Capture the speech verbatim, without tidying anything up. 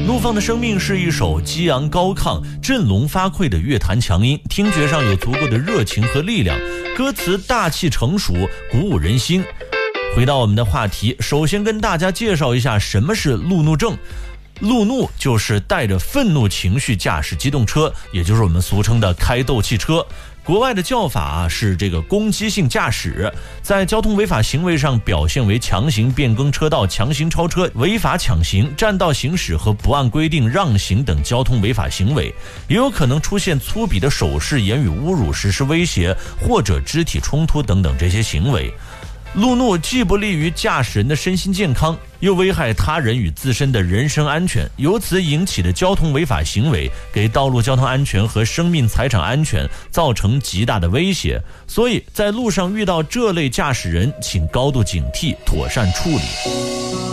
怒放的生命是一首激昂高亢、振聋发聩的乐坛强音，听觉上有足够的热情和力量，歌词大气成熟，鼓舞人心。回到我们的话题，首先跟大家介绍一下什么是路怒症。路怒就是带着愤怒情绪驾驶机动车，也就是我们俗称的开斗汽车。国外的叫法啊是这个攻击性驾驶，在交通违法行为上表现为强行变更车道、强行超车、违法抢行、占道行驶和不按规定让行等交通违法行为，也有可能出现粗鄙的手势、言语侮辱、实施威胁或者肢体冲突等等这些行为。路怒既不利于驾驶人的身心健康，又危害他人与自身的人身安全，由此引起的交通违法行为给道路交通安全和生命财产安全造成极大的威胁。所以在路上遇到这类驾驶人，请高度警惕，妥善处理。